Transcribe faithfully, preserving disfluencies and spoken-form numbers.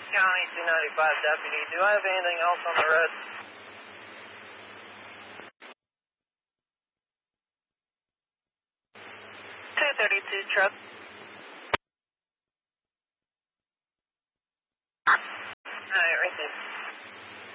County two ninety-five deputy, do I have anything else on the road? two thirty-two truck.